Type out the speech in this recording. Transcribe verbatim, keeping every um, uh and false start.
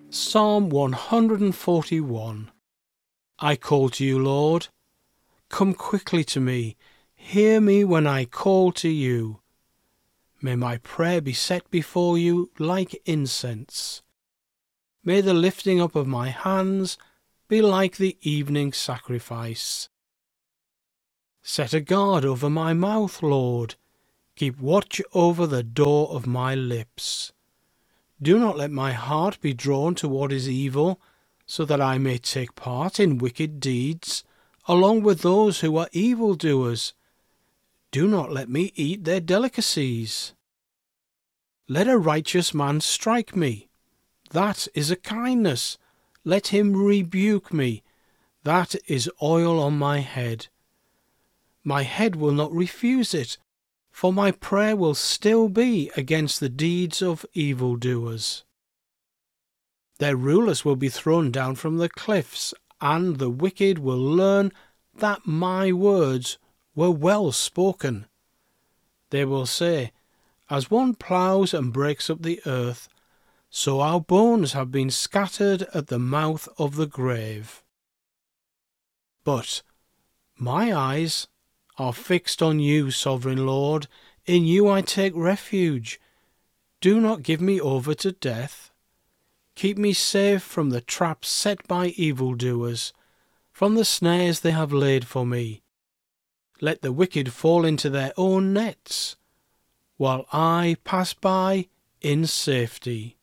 Psalm one hundred forty-one. I call to you, Lord. Come quickly to me. Hear me when I call to you. May my prayer be set before you like incense. May the lifting up of my hands be like the evening sacrifice. Set a guard over my mouth, Lord. Keep watch over the door of my lips. Do not let my heart be drawn to what is evil, so that I may take part in wicked deeds, along with those who are evildoers. Do not let me eat their delicacies. Let a righteous man strike me. That is a kindness. Let him rebuke me. That is oil on my head. My head will not refuse it, for my prayer will still be against the deeds of evildoers. Their rulers will be thrown down from the cliffs, and the wicked will learn that my words were well spoken. They will say, as one ploughs and breaks up the earth, so our bones have been scattered at the mouth of the grave. But my eyes are fixed on you, sovereign Lord. In you I take refuge. Do not give me over to death. Keep me safe from the traps set by evildoers, from the snares they have laid for me. Let the wicked fall into their own nets, while I pass by in safety.